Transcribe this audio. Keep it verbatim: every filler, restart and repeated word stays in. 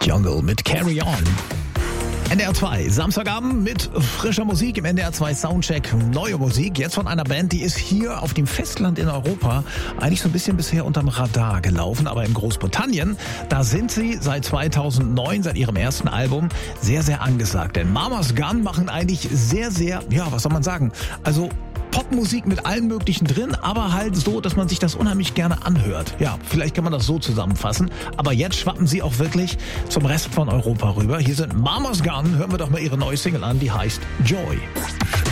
Jungle mit Carry On. N D R zwei, Samstagabend mit frischer Musik im N D R zwei Soundcheck. Neue Musik, jetzt von einer Band, die ist hier auf dem Festland in Europa eigentlich so ein bisschen bisher unterm Radar gelaufen. Aber in Großbritannien, da sind sie seit zweitausendneun, seit ihrem ersten Album, sehr, sehr angesagt. Denn Mama's Gun machen eigentlich sehr, sehr, ja, was soll man sagen, also Popmusik mit allem Möglichen drin, aber halt so, dass man sich das unheimlich gerne anhört. Ja, vielleicht kann man das so zusammenfassen. Aber jetzt schwappen sie auch wirklich zum Rest von Europa rüber. Hier sind Mama's Gun. Hören wir doch mal ihre neue Single an, die heißt Joy.